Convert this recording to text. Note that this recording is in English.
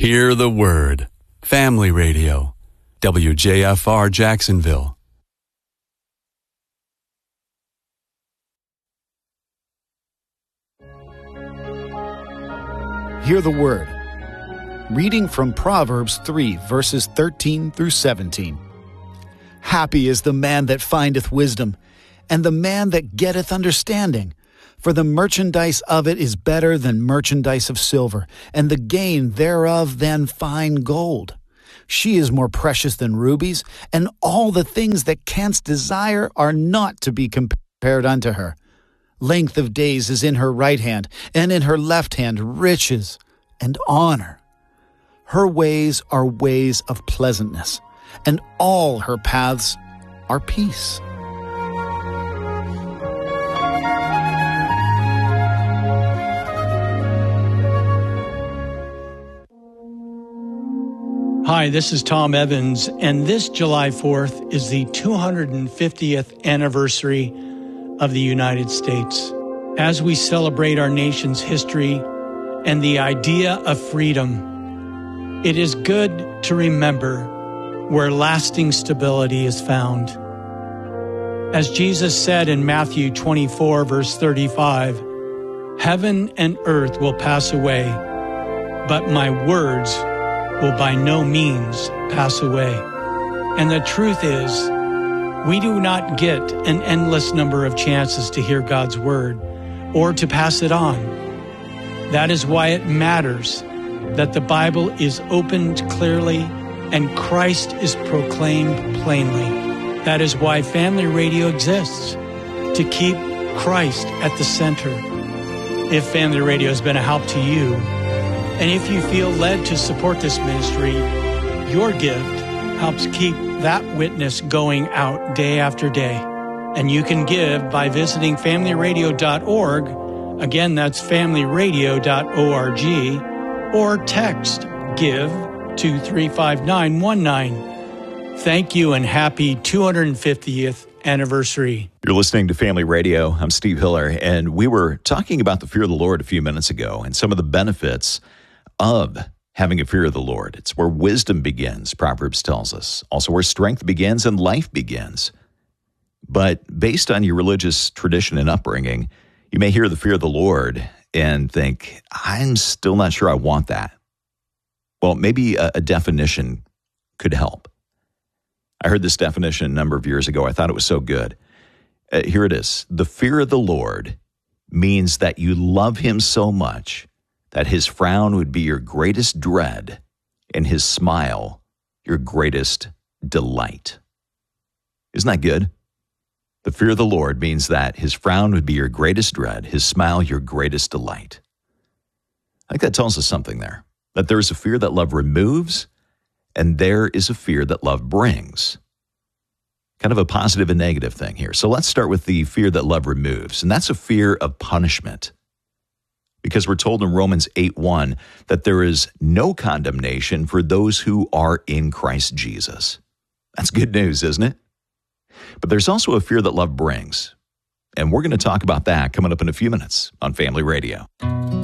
Hear the Word. Family Radio. WJFR Jacksonville. Hear the Word. Reading from Proverbs 3, verses 13 through 17. Happy is the man that findeth wisdom, and the man that getteth understanding. For the merchandise of it is better than merchandise of silver, and the gain thereof than fine gold. She is more precious than rubies, and all the things that canst desire are not to be compared unto her. Length of days is in her right hand, and in her left hand riches and honor. Her ways are ways of pleasantness, and all her paths are peace. Hi, this is Tom Evans, and this July 4th is the 250th anniversary of the United States. As we celebrate our nation's history and the idea of freedom, it is good to remember where lasting stability is found. As Jesus said in Matthew 24, verse 35, "Heaven and earth will pass away, but my words will by no means pass away." And the truth is, we do not get an endless number of chances to hear God's word or to pass it on. That is why it matters that the Bible is opened clearly and Christ is proclaimed plainly. That is why Family Radio exists, to keep Christ at the center. If Family Radio has been a help to you, and if you feel led to support this ministry, your gift helps keep that witness going out day after day. And you can give by visiting familyradio.org. Again, that's familyradio.org. Or text GIVE to 35919. Thank you and happy 250th anniversary. You're listening to Family Radio. I'm Steve Hiller, and we were talking about the fear of the Lord a few minutes ago and some of the benefits of having a fear of the Lord. It's where wisdom begins, Proverbs tells us. Also where strength begins and life begins. But based on your religious tradition and upbringing, you may hear the fear of the Lord and think, I'm still not sure I want that. Well, maybe a definition could help. I heard this definition a number of years ago. I thought it was so good. Here it is. The fear of the Lord means that you love him so much that his frown would be your greatest dread and his smile your greatest delight. Isn't that good? The fear of the Lord means that his frown would be your greatest dread, his smile your greatest delight. I think that tells us something there, that there is a fear that love removes, and there is a fear that love brings. Kind of a positive and negative thing here. So let's start with the fear that love removes, and that's a fear of punishment. Because we're told in Romans 8:1 that there is no condemnation for those who are in Christ Jesus. That's good news, isn't it? But there's also a fear that love brings. And we're going to talk about that coming up in a few minutes on Family Radio.